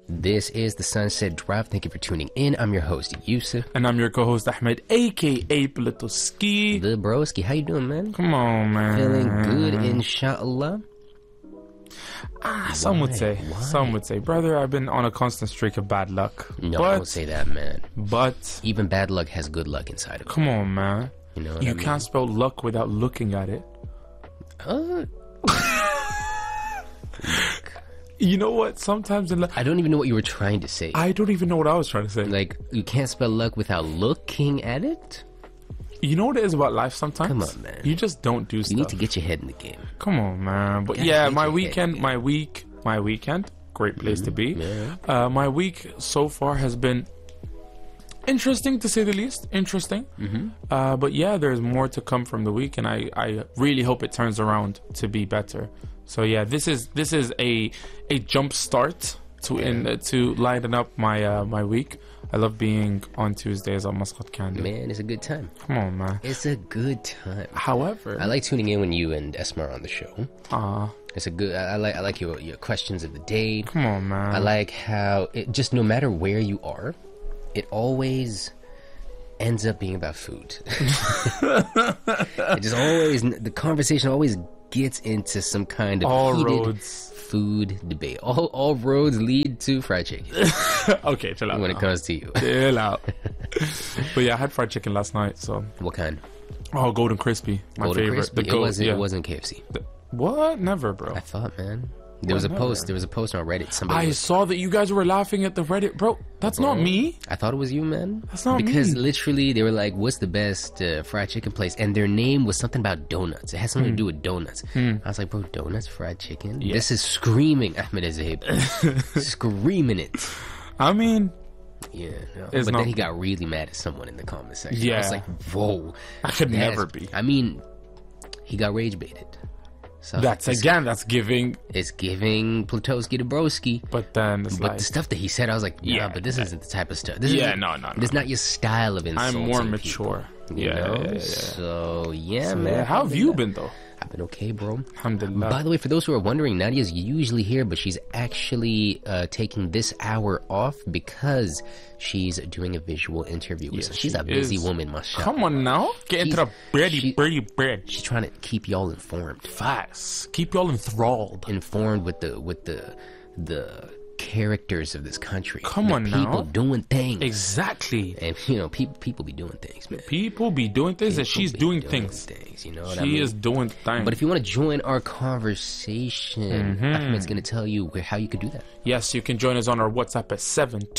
This is the Sunset Drive. Thank you for tuning in. I'm your host, Yusuf. And I'm your co-host, Ahmed, a.k.a. Platoski. The broski. How you doing, man? Come on, man. Feeling good, inshallah? Some would say. Why? Some would say. Brother, I've been on a constant streak of bad luck. No, I don't say that, man. But even bad luck has good luck inside of it. Come on, man. You know what you I mean? Can't spell luck without looking at it. You know what? Sometimes in I don't even know what you were trying to say. I don't even know what I was trying to say. Like, you can't spell luck without looking at it? You know what it is about life sometimes? Come on, man. You just don't do stuff. You need to get your head in the game. Come on, man. But yeah, my weekend, great place to be. Yeah. My week so far has been interesting, to say the least. Interesting. But yeah, there's more to come from the week, and I really hope it turns around to be better. So yeah, this is a jump start to lighten up my week. I love being on Tuesdays on Muscat Candy. Man, it's a good time. Come on, man. It's a good time. However, I like tuning in when you and Esma are on the show. It's a good. I like your questions of the day. Come on, man. I like how it just, no matter where you are, it always ends up being about food. It just always, the conversation always gets into some kind of heated food debate. All roads lead to fried chicken. Okay, chill out. When it comes to you. Chill out. But yeah, I had fried chicken last night. So what kind? Oh, Golden Crispy. My Golden favorite. Crispy. It wasn't KFC. What? Never, bro. I thought, man. There was a post on Reddit. I saw that you guys were laughing at the Reddit. Bro, that's not me. I thought it was you, man. That's not me. Because literally they were like, what's the best fried chicken place? And their name was something about donuts. It has something to do with donuts. I was like, bro, donuts, fried chicken? Yeah. This is screaming Ahmed Azahib. Screaming it. I mean... Yeah, no. But then he got really mad at someone in the comment section. Yeah. I was like, whoa. I could never be. I mean, he got rage baited. So that's giving. It's giving Platoski to Broski. But then the stuff that he said, I was like, yeah, but this isn't the type of stuff. This is not your style of insulting. I'm more mature. Yeah. So yeah, man. How have you been though? I've been okay, bro. Alhamdulillah. By the way, for those who are wondering, Nadia's usually here, but she's actually taking this hour off because she's doing a visual interview. Yes, she's a busy woman, mashallah. Come on now. Get into the bread. She's trying to keep y'all informed. Fast. Keep y'all enthralled. Informed with the characters of this country. Come on now. People doing things. Exactly. And you know, people be doing things, man. People be doing things, and she's doing things. You know what I mean? She is doing things. But if you want to join our conversation, Ahmed's going to tell you how you could do that. Yes, you can join us on our WhatsApp at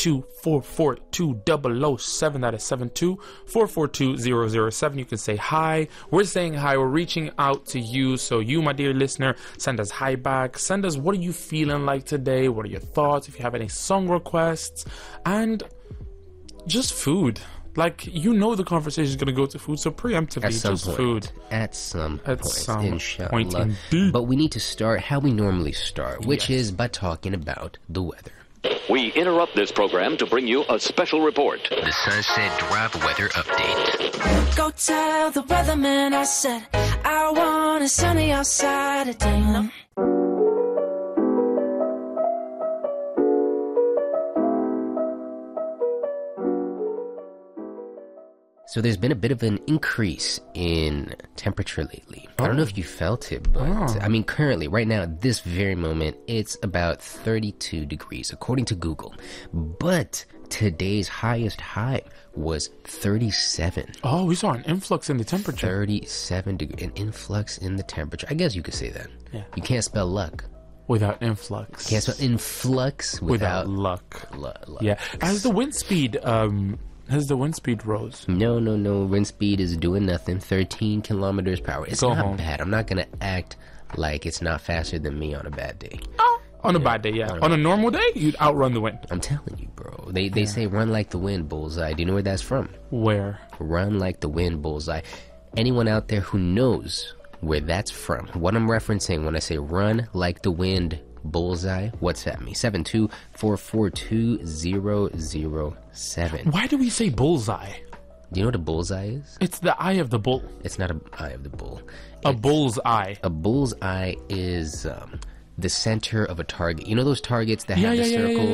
724420007. That is 724420007. You can say hi. We're saying hi. We're reaching out to you. So you, my dear listener, send us hi back. Send us, what are you feeling like today? What are your thoughts? If you have any song requests, and just food. Like, you know, the conversation is going to go to food, so preemptively, just food. At some point, inshallah. But we need to start how we normally start, which is by talking about the weather. We interrupt this program to bring you a special report. The Sunset Drive weather update. Go tell the weatherman I said I want it sunny outside today. No. So there's been a bit of an increase in temperature lately. I don't know if you felt it, but I mean, currently, right now, at this very moment, it's about 32 degrees, according to Google. But today's highest high was 37. Oh, we saw an influx in the temperature. 37 degrees, an influx in the temperature. I guess you could say that. Yeah. You can't spell luck without influx. Can't spell influx without luck. Luck. Yeah. Has the wind speed rose? No. Wind speed is doing nothing. 13 kilometers per hour. It's not bad. I'm not going to act like it's not faster than me on a bad day. On a bad day, yeah. On a normal day, you'd outrun the wind. I'm telling you, bro. They say run like the wind, bullseye. Do you know where that's from? Where? Run like the wind, bullseye. Anyone out there who knows where that's from, what I'm referencing when I say run like the wind, bullseye, WhatsApp me 724420007. Why do we say bullseye? Do you know what a bullseye is? It's the eye of the bull. It's not an eye of the bull. A bull's eye. A bull's eye is the center of a target. You know those targets that have the circles?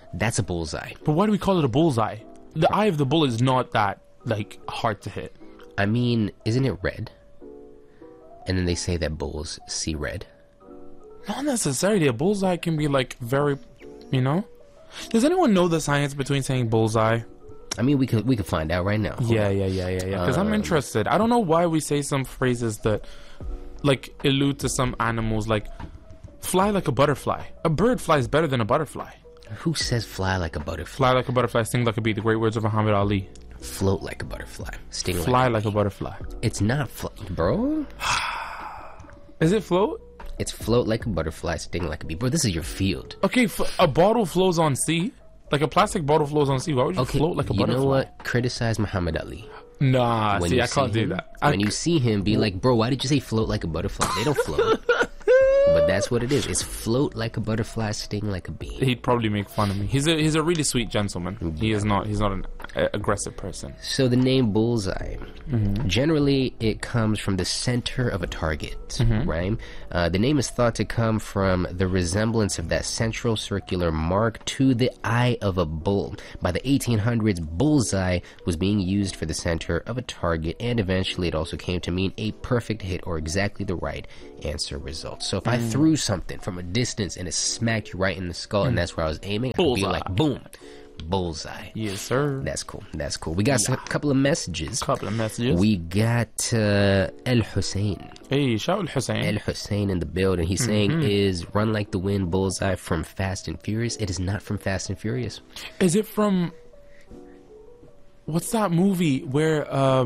That's a bullseye. But why do we call it a bullseye? The eye of the bull is not that, like, hard to hit. I mean, isn't it red? And then they say that bulls see red. Not necessarily. A bullseye can be, like, very, you know? Does anyone know the science between saying bullseye? I mean, we could find out right now. Yeah. Because I'm interested. I don't know why we say some phrases that, like, allude to some animals, like, fly like a butterfly. A bird flies better than a butterfly. Who says fly like a butterfly? Fly like a butterfly, sting like a bee. The great words of Muhammad Ali. Float like a butterfly. Sting Fly like like a butterfly. It's not float, bro. Is it float? It's float like a butterfly, sting like a bee. Bro, this is your field. Okay, a bottle flows on sea. Like a plastic bottle flows on sea. Why would you float like a butterfly? You know what? Criticize Muhammad Ali. Nah, When see, you I can't see do him- that. When you see him, be like, bro, why did you say float like a butterfly? They don't float. But that's what it is. It's float like a butterfly, sting like a bee. He'd probably make fun of me. He's a really sweet gentleman. He's not an aggressive person. So the name bullseye, generally it comes from the center of a target, right? The name is thought to come from the resemblance of that central circular mark to the eye of a bull. By the 1800s, bullseye was being used for the center of a target, and eventually it also came to mean a perfect hit or exactly the right answer result. So if I threw something from a distance and it smacked you right in the skull and that's where I was aiming, I'd be Bullseye. like, boom, bullseye. Yes, sir. That's cool. That's cool. We got a couple of messages. Couple of messages. We got El Hussein. Hey, shout out Hussein. El Hussein in the building. He's saying, is Run Like the Wind bullseye from Fast and Furious? It is not from Fast and Furious. Is it from... What's that movie where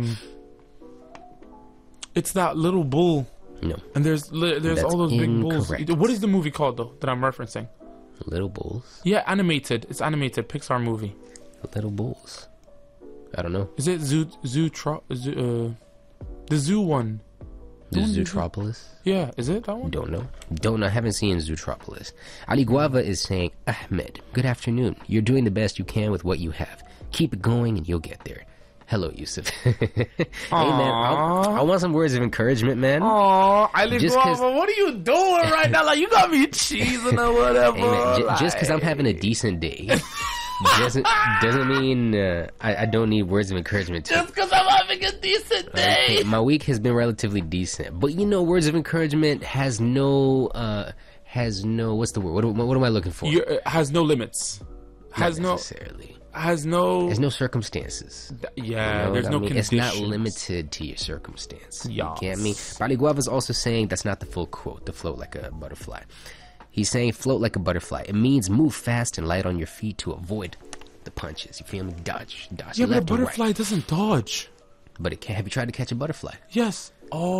it's that little bull No. and there's That's all those big bulls. incorrect. What is the movie called though that I'm referencing? Little Bulls. Yeah, animated. It's animated. Pixar movie. Little Bulls. I don't know. Is it the zoo one? The Don't you- Zootropolis? Yeah, is it that one? Don't know. Don't know. I haven't seen Zootropolis. Ali Guava is saying, Ahmed, good afternoon. You're doing the best you can with what you have. Keep it going and you'll get there. Hello, Yusuf. Hey, man, I want some words of encouragement, man. Oh, Ali Just 'cause- Guava, what are you doing right now? Like, you got me cheesing or whatever. Hey, man, just because I'm having a decent day doesn't mean I don't need words of encouragement too. Just because I'm having a decent day. Okay, my week has been relatively decent, but you know, words of encouragement has no what's the word? What am I looking for? Has no limits. Not necessarily. Has no. There's no circumstances. Yeah, You know there's what no I mean? conditions. It's not limited to your circumstance. You Yes. get me? Bali Guava's also saying that's not the full quote, to float like a butterfly. He's saying float like a butterfly. It means move fast and light on your feet to avoid the punches. You feel me? Dodge. Yeah, but a left or butterfly right. doesn't dodge. But it can. Have you tried to catch a butterfly? Yes.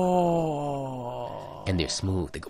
Oh. And they're smooth. They go.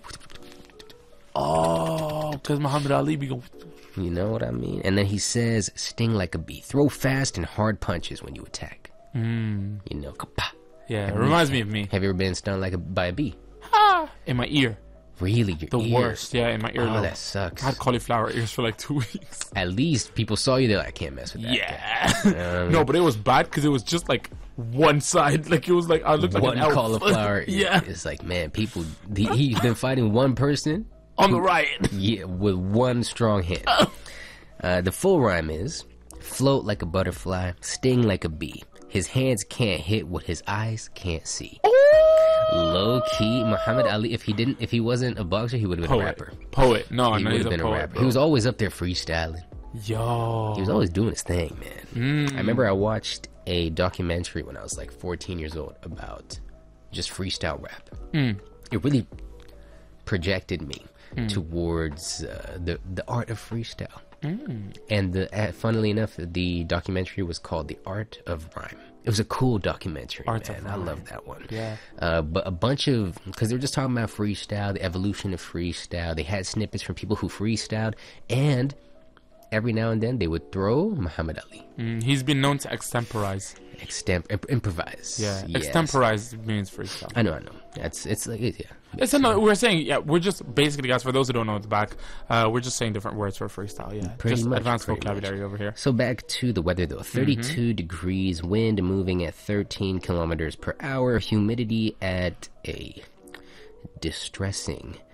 Oh, because Muhammad Ali be going. You know what I mean? And then he says, sting like a bee. Throw fast and hard punches when you attack. You know, kapah. Yeah, it reminds me of me. Have you ever been stung by a bee? In my ear. Really? Your The ear? worst. Yeah, in my ear. Oh, that sucks. I had cauliflower ears for like 2 weeks. At least people saw you. They're like, I can't mess with that. Yeah. No, but it was bad because it was just like one side. Like it was like I looked like One an elf. cauliflower. Yeah. It's like, man, people. He's been fighting one person. On the right. Yeah, with one strong hand. The full rhyme is: float like a butterfly, sting like a bee. His hands can't hit what his eyes can't see. Low key, Muhammad Ali. If he wasn't a boxer, he would have been a rapper. Poet. No, He no, would he's have a been a poet. rapper. Bro. He was always up there freestyling. Yo. He was always doing his thing, man. Mm. I remember I watched a documentary when I was like 14 years old about just freestyle rap. It really projected me towards the art of freestyle. And funnily enough, the documentary was called The Art of Rhyme. It was a cool documentary, Art man. of I Rhyme. love that one. Yeah. But a bunch of, because they were just talking about freestyle, the evolution of freestyle. They had snippets from people who freestyled, and every now and then they would throw Muhammad Ali. He's been known to extemporize. Improvise. Yeah. Yes. Extemporize means freestyle. I know. It's like, yeah. It's another, we're saying, yeah, we're just basically, guys, for those who don't know, it's back. We're just saying different words for freestyle, yeah. Pretty just much, advanced pretty vocabulary over here. So back to the weather though. 32 degrees, wind moving at 13 kilometers per hour, humidity at a distressing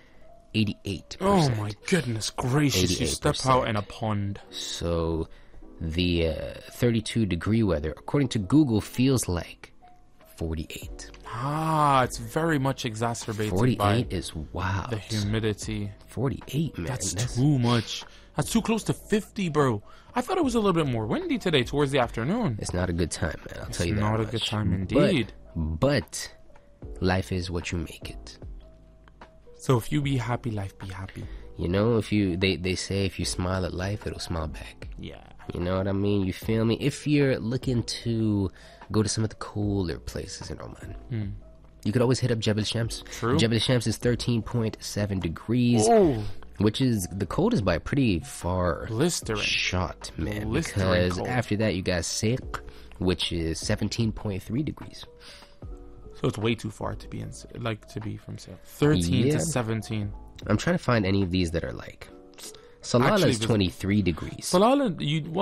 88%. Oh my goodness gracious! You step 88%. out in a pond. So the 32-degree weather, according to Google, feels like 48. It's very much exacerbated 48 by is wild. the humidity. 48, man. That's too much. That's too close to 50, bro. I thought it was a little bit more windy today towards the afternoon. It's not a good time, man. I'll tell you that Not a much. good time indeed. But life is what you make it. So if you be happy, life be happy. You know, if you they say if you smile at life, it'll smile back. Yeah. You know what I mean? You feel me? If you're looking to go to some of the cooler places in Oman, you could always hit up Jebel Shams. True. Jebel Shams is 13.7 degrees, Oh, which is the coldest by a pretty far blistering. shot, man. Blistering Because cold. after that, you got Seyq, which is 17.3 degrees. So it's way too far to be from say 13 Yeah. to 17. I'm trying to find any of these that are like. Salalah Actually, is 23 degrees. Salalah,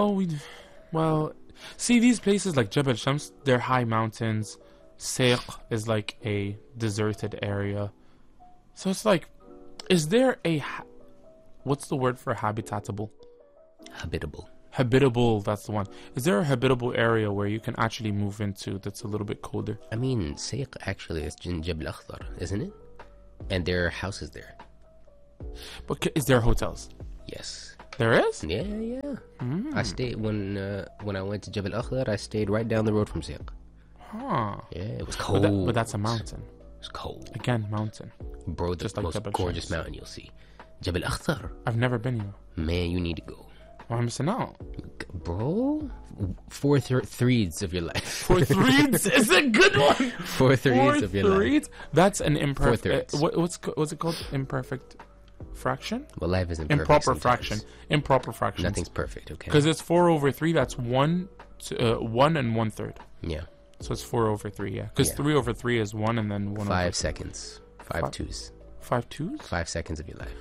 see these places like Jebel Shams, they're high mountains. Seyq is like a deserted area. So it's like, is there what's the word for habitatable? Habitable. Habitable, that's the one. Is there a habitable area where you can actually move into that's a little bit colder? I mean, Seyq actually is in Jebel Akhdar, isn't it? And there are houses there. But is there hotels? Yes. There is? Yeah. I stayed when I went to Jebel Akhdar. I stayed right down the road from Seyq. Huh. Yeah, it was cold. But that's a mountain. It was cold, Again, mountain. bro. The Just like most Jebel gorgeous Shams. mountain you'll see. Jebel Akhdar. I've never been here. Man, you need to go, I'm missing out. bro. 4 threes of your life. 4 threes is a good one. 4 threes of your life. threes? That's an imperfect. thirds. What's it called? Imperfect fraction? Well, life isn't perfect Improper sometimes. fraction. Improper fraction. Nothing's perfect, okay? Because it's 4/3. That's 1 and 1/3. Yeah, So it's 4/3. Yeah. Because Yeah. 3/3 is 1 and then 1. 5 seconds, 5 Fi- twos, 5 twos. 5 seconds of your life.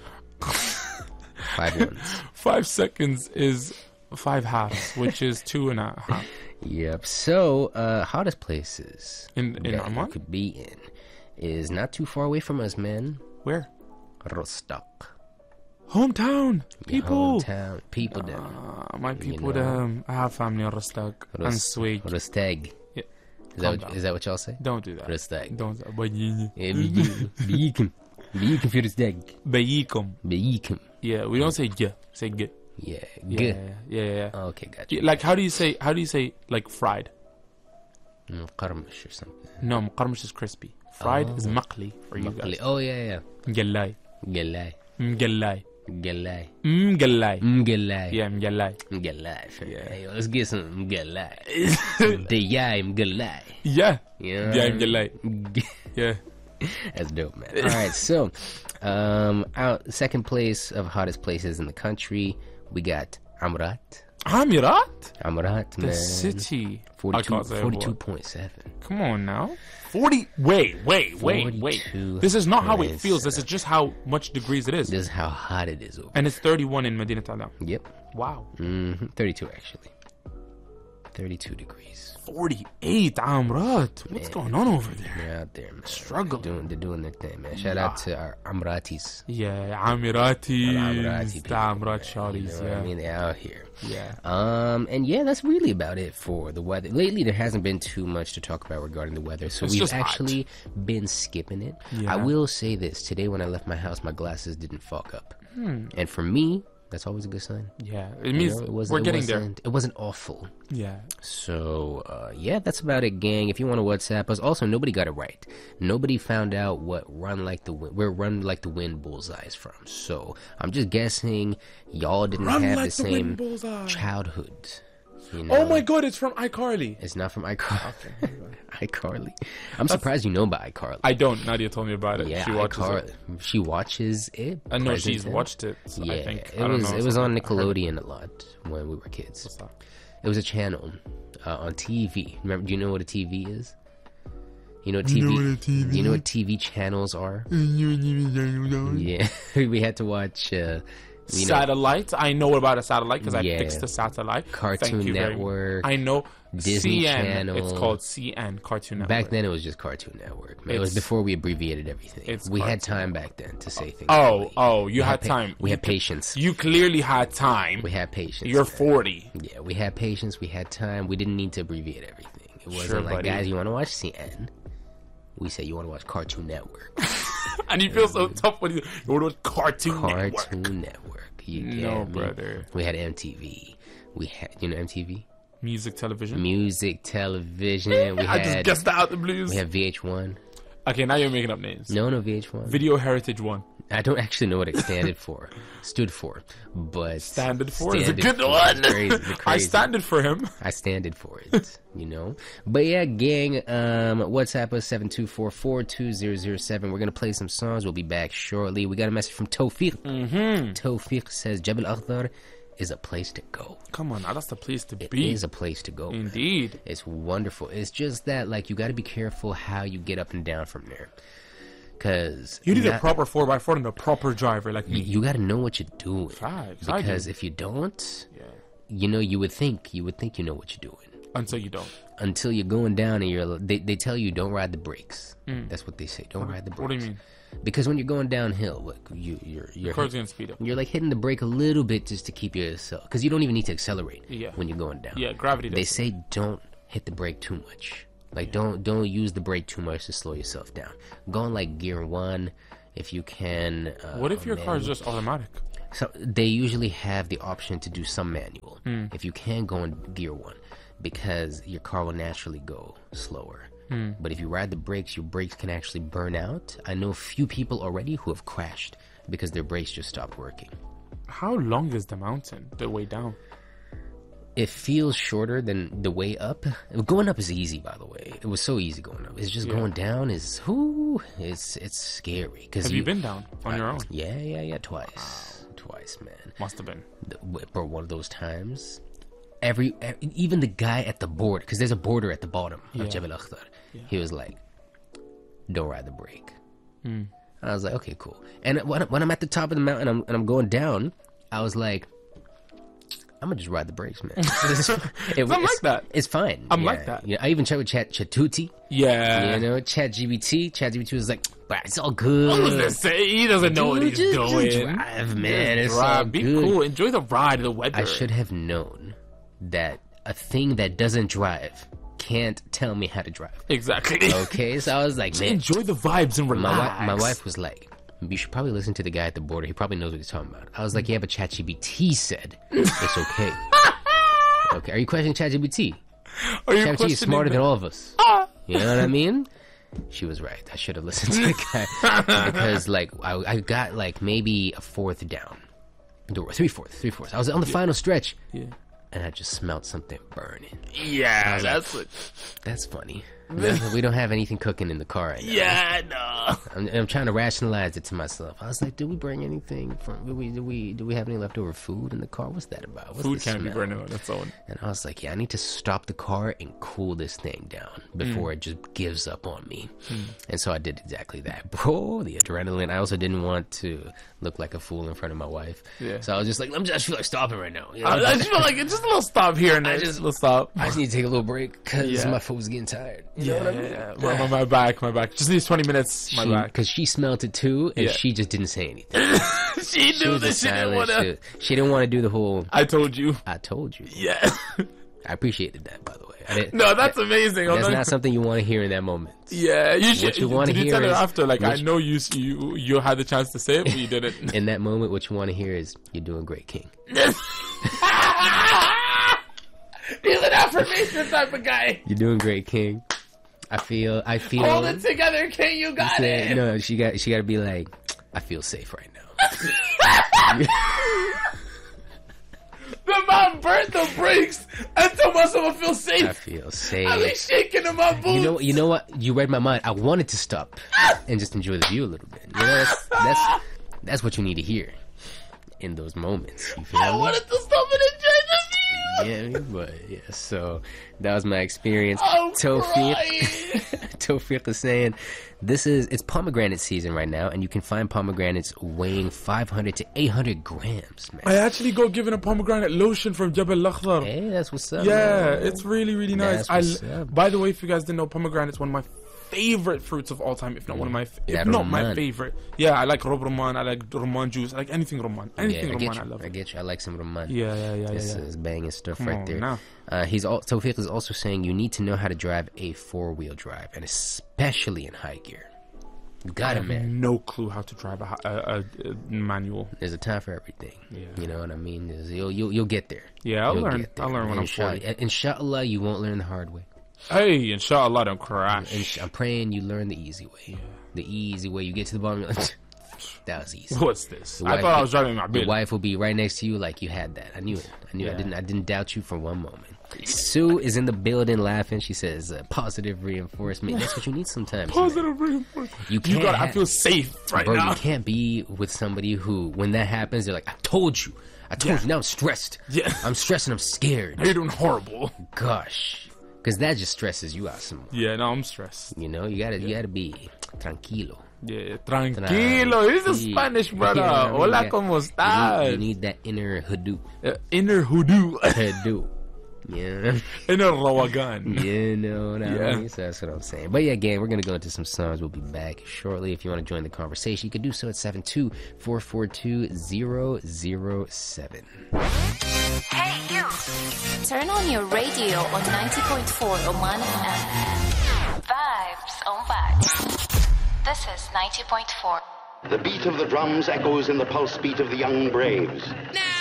5 ones. 5 seconds is 5 halves, which is 2.5 Yep. So, hottest places in that you Oman. could be in is not too far away from us, man. Where? Rostaq. Hometown Your people. hometown. People down. My people. know. I have family in Rostaq and Swig. Rostag. Yeah. Is Calm is that what y'all say? Don't do that. Rostag. Don't. Yeah, بيجيكم بيجيكم في رستاج Bayikum. بيجيكم. Yeah, we don't say yeah. Say get. Yeah, Yeah, good. yeah. Okay, gotcha. Like how do you say like fried? مقرمش or something. No, مقرمش is crispy. Fried is maqli for you guys. Oh yeah. مقلاي. مقلاي مقلاي. مقلاي مقلاي. مقلاي Yeah, مقلاي. مقلاي. Hey, let's get some مقلاي. دياي مقلاي. Yeah. Yeah. Yeah, مقلاي. Yeah. That's dope, man. All right, so out second place of hottest places in the country, we got Amrat. Amirat? Amrat, The man. city. I 42, can't say what. 42.7. Come on now. 40. Wait. 42 This is not how it points. feels. This is just how much degrees it is. This is how hot it is over. And it's 31 in Medina Talam. Yep. Wow. 32 actually. 32 degrees. 48 Amrat. What's going on over there? They're out there, man. Struggling. They're doing their thing, man. Shout out to our Amratis. Yeah, Amiratis. Amirati The people, Amrat man. Shawties, You know what yeah. I mean, they're out here. Yeah. And yeah, that's really about it for the weather. Lately, there hasn't been too much to talk about regarding the weather, so It's we've just hot. actually been skipping it. Yeah. I will say this: today, when I left my house, my glasses didn't fog up, Hmm. and for me, that's always a good sign. Yeah. It means You know, we're getting there. It wasn't awful. Yeah. So, yeah, that's about it, gang. If you want to WhatsApp us, also, nobody got it right. Nobody found out what where Run Like the Wind Bullseye is from. So, I'm just guessing y'all didn't Run have Like the the same Wind Bullseye. childhood. You know? Oh my god, it's from iCarly. It's not from iCarly. iCarly. I'm surprised you know about iCarly. I don't. Nadia told me about it. Yeah, She watches iCarly. it. She watches it. I know present she's tense. watched it. So Yeah, I think. it I don't was know, it was on something. I heard- Nickelodeon a lot when we were kids. What's that? It was a channel on TV. Remember? Do you know what a TV is? You know what TV? Do you know what TV channels are? Yeah, we had to watch Satellite. I know about a satellite because Yeah. I fixed the satellite. Cartoon Thank you very Network, much. I know. Disney CN. Channel. It's called CN, Cartoon Network. Back then, it was just Cartoon Network. Man, it was It's- before we abbreviated everything. it's We had Cartoon time back then to say things. Oh, you We had time. We had patience. You clearly had time. We had patience. You're man. 40. Yeah, we had patience. We had time. We didn't need to abbreviate everything. It wasn't Sure, like, buddy. guys, you want to watch CN? We say, you want to watch Cartoon Network. And you feel so tough when you go to Cartoon Network. Cartoon Network. You No, get me? brother. We had MTV. We had, MTV? Music television. Music, television. We I just had, guessed that out the blues. we had VH1. Okay, now you're making up names. No, VH1. Video Heritage 1. I don't actually know what it stood for, but Standard for is a standard good for one. is crazy, I crazy. standed for him. I standed for it, But yeah, gang, WhatsApp us 724-42007. We're gonna play some songs. We'll be back shortly. We got a message from Tawfiq. Tawfiq says Jabal Akhdar is a place to go. Come on, now that's the place to It be. is a place to go. Indeed. It's wonderful. It's just that, like, you got to be careful how you get up and down from there, because You need a proper 4x4 and a proper driver like me. You got to know what you're doing. Facts, I Because do. if you don't, Yeah. you would think you know what you're doing Until you don't. until you're going down and they tell you don't ride the brakes. That's what they say. Don't ride the brakes. What do you mean? Because when you're going downhill, look, you're Car's gonna speed up. you're like hitting the brake a little bit just to keep yourself, because you don't even need to accelerate Yeah. when you're going down. Yeah, gravity They does. say don't hit the brake too much. Like don't use the brake too much to slow yourself down. Go on like gear 1 if you can. What if your car is manual. just automatic? So they usually have the option to do some manual if you can go in gear 1, because your car will naturally go slower. But if you ride the brakes, your brakes can actually burn out. I know a few people already who have crashed because their brakes just stopped working. How long is the mountain? The way down? It feels shorter than the way up. Going up is easy, by the way. It was so easy going up. It's just going down is it's scary. Cause Have you been down on your own? Yeah, twice, man. Must have been. For one of those times, even the guy at the border, because there's a border at the bottom of Jabal Akhdar, he was like, "Don't ride the brake." I was like, "Okay, cool." And when I'm at the top of the mountain and I'm going down, I was like, "I'm gonna just ride the brakes, man." I'm like that. It's fine. I'm like that. Yeah, I even checked with Chatuti. Yeah. ChatGPT. ChatGPT was like, "But it's all good." What was this say? He doesn't know what he's Just doing. drive, man. It's all Drive. Be good. cool. Enjoy the ride, the weather. I should have known that a thing that doesn't drive can't tell me how to drive. Exactly. Okay, so I was like, man, Enjoy the vibes and relax. my wife was like, you should probably listen to the guy at the border. He probably knows what he's talking about. I was like, yeah, but ChatGPT said it's okay. Okay, are you questioning ChatGPT? Are you ChatGPT is questioning smarter the- than all of us. You know what I mean? She was right. I should have listened to the guy because, like, I got like maybe a fourth down, three-fourths. I was on the final stretch, and I just smelled something burning. Yeah, that's what. That's funny. We don't have anything cooking in the car right now. Yeah, no. I'm trying to rationalize it to myself. I was like, did we bring anything from? Do we have any leftover food in the car? What's that about? What's Food the can't be smell? burning on its own. And I was like, yeah, I need to stop the car and cool this thing down before it just gives up on me. And so I did exactly that. Bro, the adrenaline. I also didn't want to look like a fool in front of my wife. Yeah. So I was just like, I just feel like stopping right now. You know? I just feel like it's just a little stop here and there. Just a little stop. I just need to take a little break because Yeah. my foot's getting tired. You know what I mean? Yeah. My back. Just needs 20 minutes. My back. Because she smelled it too, and Yeah. she just didn't say anything. She She knew was that just she didn't silent. want to. She didn't want to do the whole. I told you. I told you. Yeah. I appreciated that, by the way. I didn't, No, that's amazing. that's not something you want to hear in that moment. Yeah, you should. What you wanna did you hear tell her is- after? Like, I what know you had the chance to say it, but you didn't. In that moment, what you want to hear is, "You're doing great, King." He's an affirmation type of guy. You're doing great, King. I feel. Hold it together, King. You got it. No, she got to be like, "I feel safe right now." The man burnt the brakes and told myself I feel I safe. feel I be safe. shaking in my boots. You know what? You read my mind. I wanted to stop and just enjoy the view a little bit. You know, that's what you need to hear in those moments. You feel I me? wanted to stop and enjoy the view. Yeah, but yeah. So that was my experience. I'm Tawfiq. crying. Tawfiq is saying it's pomegranate season right now, and you can find pomegranates weighing 500 to 800 grams, man. I actually got given a pomegranate lotion from Jabal Lakhdar. Hey, that's what's up. Yeah, man. it's really, really nice. That's what's up. By the way, if you guys didn't know, pomegranate's one of my favorite fruits of all time, if not one of my, my favorite. Yeah, I like rob rumman, I like rumman juice, I like anything rumman. Anything rumman, I love it. I get you. I like some rumman. Yeah. This is banging stuff Come right on there. now. Tawfiq is also saying you need to know how to drive a 4-wheel drive, and especially in high gear. You got it, man. No clue how to drive a manual. There's a time for everything. Yeah. You know what I mean? You'll get there. Yeah, I'll You'll learn. get there. I'll learn when I'm 40. Inshallah, you won't learn the hard way. Hey, inshallah, don't crash. I'm praying you learn the easy way. Yeah. The easy way. You get to the bottom. You're like, that was easy. What's this? The I thought I was driving my Your bit. wife will be right next to you, like you had that. I knew it. Yeah. I didn't doubt you for one moment. Sue is in the building laughing. She says, "Positive reinforcement. That's what you need sometimes. Positive reinforcement. I feel safe right now. You can't be with somebody who, when that happens, they're like, I told you. Now I'm stressed. Yeah. I'm stressed and I'm scared. You're doing horrible. Gosh. Because that just stresses you out some more. Yeah, no, I'm stressed. You know, you gotta be tranquilo. Yeah, tranquilo. This is Spanish, brother. Yeah, Hola, ¿cómo estás? You need that inner hoodoo. Inner hoodoo. Hoodoo. Yeah. Inner rawagan. You know what I Yeah. mean? So that's what I'm saying. But yeah, again, we're going to go into some songs. We'll be back shortly. If you want to join the conversation, you can do so at 72442-007. Hey, you! Turn on your radio on 90.4 Oman FM. Vibes on vibes. This is 90.4. The beat of the drums echoes in the pulse beat of the young braves. Now